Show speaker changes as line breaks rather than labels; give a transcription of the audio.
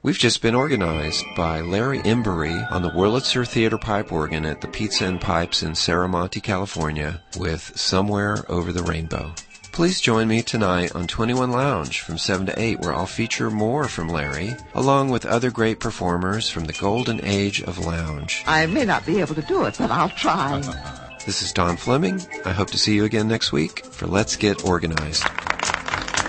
We've just been organized by Larry Embury on the Wurlitzer Theater pipe organ at the Pizza and Pipes in Serramonte, California, with Somewhere Over the Rainbow. Please join me tonight on 21 Lounge from 7 to 8, where I'll feature more from Larry, along with other great performers from the golden age of lounge.
I may not be able to do it, but I'll try.
This is Don Fleming. I hope to see you again next week for Let's Get Organized.